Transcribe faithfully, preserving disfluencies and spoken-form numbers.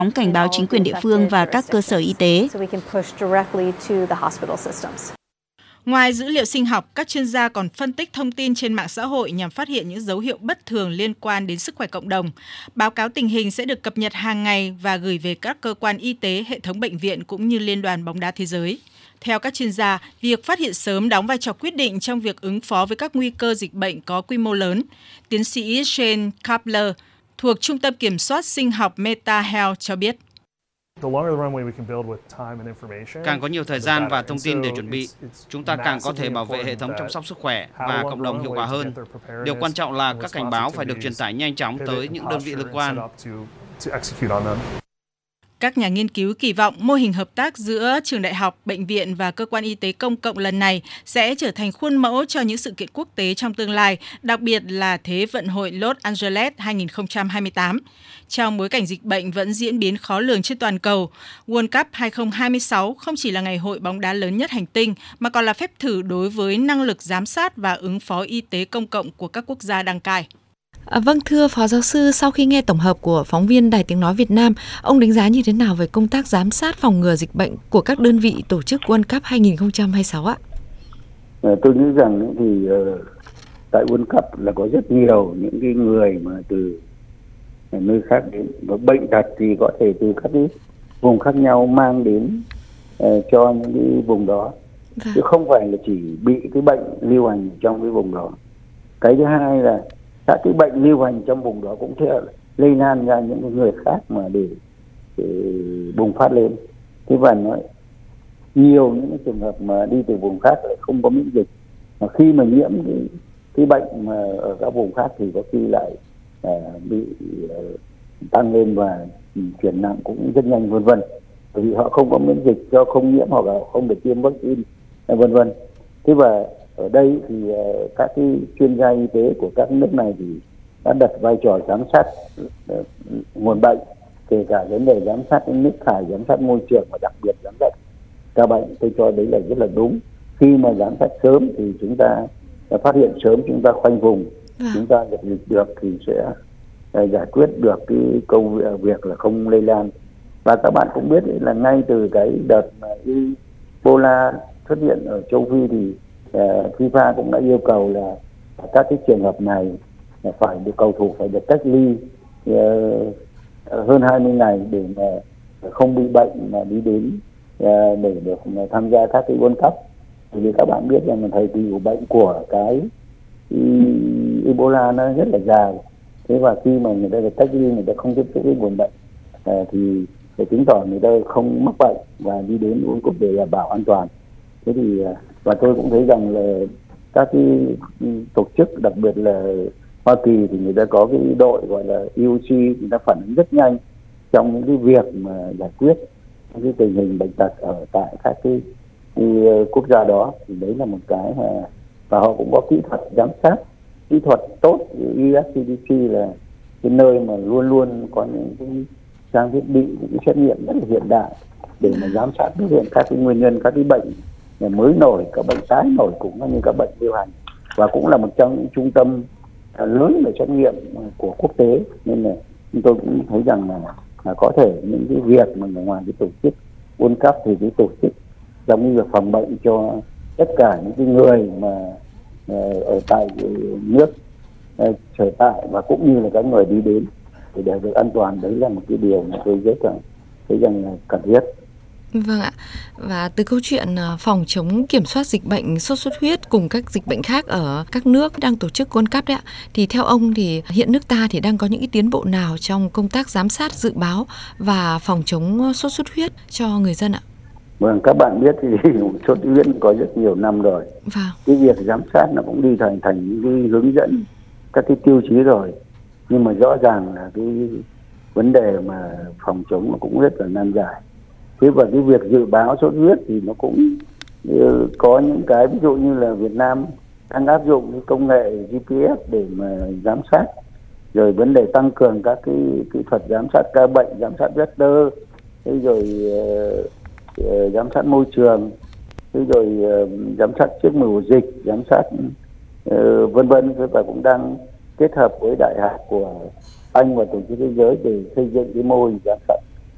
cảnh báo chính quyền địa phương và các cơ sở y tế. Ngoài dữ liệu sinh học, các chuyên gia còn phân tích thông tin trên mạng xã hội nhằm phát hiện những dấu hiệu bất thường liên quan đến sức khỏe cộng đồng. Báo cáo tình hình sẽ được cập nhật hàng ngày và gửi về các cơ quan y tế, hệ thống bệnh viện cũng như Liên đoàn bóng đá thế giới. Theo các chuyên gia, việc phát hiện sớm đóng vai trò quyết định trong việc ứng phó với các nguy cơ dịch bệnh có quy mô lớn. Tiến sĩ Shane Kapler thuộc Trung tâm Kiểm soát Sinh học Meta Health cho biết. Càng có nhiều thời gian và thông tin để chuẩn bị, chúng ta càng có thể bảo vệ hệ thống chăm sóc sức khỏe và cộng đồng hiệu quả hơn. Điều quan trọng là các cảnh báo phải được truyền tải nhanh chóng tới những đơn vị liên quan. Các nhà nghiên cứu kỳ vọng mô hình hợp tác giữa trường đại học, bệnh viện và cơ quan y tế công cộng lần này sẽ trở thành khuôn mẫu cho những sự kiện quốc tế trong tương lai, đặc biệt là Thế vận hội Los Angeles hai không hai tám. Trong bối cảnh dịch bệnh vẫn diễn biến khó lường trên toàn cầu, World Cup hai không hai sáu không chỉ là ngày hội bóng đá lớn nhất hành tinh, mà còn là phép thử đối với năng lực giám sát và ứng phó y tế công cộng của các quốc gia đăng cai. À, vâng, thưa Phó Giáo sư, sau khi nghe tổng hợp của phóng viên Đài Tiếng Nói Việt Nam, ông đánh giá như thế nào về công tác giám sát phòng ngừa dịch bệnh của các đơn vị tổ chức World Cup hai không hai sáu ạ? Tôi nghĩ rằng thì uh, tại World Cup là có rất nhiều những cái người mà từ nơi khác đến, và bệnh tật thì có thể từ các cái vùng khác nhau mang đến uh, cho những cái vùng đó, vâng. Chứ không phải là chỉ bị cái bệnh lưu hành trong cái vùng đó. Cái thứ hai là các cái bệnh lưu hành trong vùng đó cũng theo lây lan ra những người khác mà để, để bùng phát lên. Thế và nói nhiều những trường hợp mà đi từ vùng khác lại không có miễn dịch, mà khi mà nhiễm cái, cái bệnh mà ở các vùng khác thì có khi lại à, bị à, tăng lên và chuyển nặng cũng rất nhanh, vân vân. Bởi vì họ không có miễn dịch do không nhiễm hoặc là không được tiêm vaccine, vân vân. Thế và ở đây thì uh, các cái chuyên gia y tế của các nước này thì đã đặt vai trò giám sát uh, nguồn bệnh, kể cả vấn đề giám sát nước thải, giám sát môi trường và đặc biệt giám sát ca bệnh. Tôi cho đấy là rất là đúng. Khi mà giám sát sớm thì chúng ta phát hiện sớm, chúng ta khoanh vùng, à. chúng ta dập dịch được thì sẽ uh, giải quyết được cái công việc là không lây lan. Và các bạn cũng biết là ngay từ cái đợt mà Ebola xuất hiện ở châu Phi thì Uh, FIFA cũng đã yêu cầu là các cái trường hợp này là phải được cầu thủ phải được cách ly uh, hơn hai mươi ngày để mà không bị bệnh mà đi đến uh, để được tham gia các cái World Cup. Vì các bạn biết rằng là thời kỳ của bệnh của cái Ebola nó rất là dài. Thế và khi mà người ta được cách ly, người ta không tiếp xúc với nguồn bệnh uh, thì để chứng tỏ người ta không mắc bệnh và đi đến World Cup để đảm bảo an toàn. Thế thì uh, và tôi cũng thấy rằng là các cái tổ chức, đặc biệt là Hoa Kỳ thì người ta có cái đội gọi là e u xê, người ta phản ứng rất nhanh trong những cái việc mà giải quyết những cái tình hình bệnh tật ở tại các cái, cái quốc gia đó. Thì đấy là một cái mà, và họ cũng có kỹ thuật giám sát, kỹ thuật tốt. u ét xê đê xê là cái nơi mà luôn luôn có những cái trang thiết bị, những cái xét nghiệm rất là hiện đại để mà giám sát phát hiện các cái nguyên nhân các cái bệnh mới nổi, các bệnh tái nổi cũng như các bệnh lưu hành, và cũng là một trong những trung tâm lớn về xét nghiệm của quốc tế. Nên là chúng tôi cũng thấy rằng là, là có thể những cái việc mà ngoài cái tổ chức World Cup thì cái tổ chức giống như việc phòng bệnh cho tất cả những cái người mà ở tại nước sở tại và cũng như là các người đi đến để đều được an toàn. Đấy là một cái điều mà tôi rất là thấy rằng là cần thiết. Vâng ạ. Và từ câu chuyện phòng chống kiểm soát dịch bệnh sốt xuất huyết cùng các dịch bệnh khác ở các nước đang tổ chức World Cup đấy ạ, thì theo ông thì hiện nước ta thì đang có những cái tiến bộ nào trong công tác giám sát, dự báo và phòng chống sốt xuất huyết cho người dân ạ? Vâng, các bạn biết thì sốt xuất huyết có rất nhiều năm rồi. Vâng. Cái việc giám sát nó cũng đi thành thành những cái hướng dẫn, các cái tiêu chí rồi. Nhưng mà rõ ràng là cái vấn đề mà phòng chống nó cũng rất là nan giải. Thế và cái việc dự báo sốt xuất huyết thì nó cũng có những cái, ví dụ như là Việt Nam đang áp dụng cái công nghệ giê pê ét để mà giám sát, rồi vấn đề tăng cường các cái kỹ thuật giám sát ca bệnh, giám sát vector, thế rồi uh, uh, giám sát môi trường, thế rồi uh, giám sát trước mùa dịch, giám sát uh, vân vân, và cũng đang kết hợp với đại học của Anh và tổ chức thế giới để xây dựng cái mô hình giám sát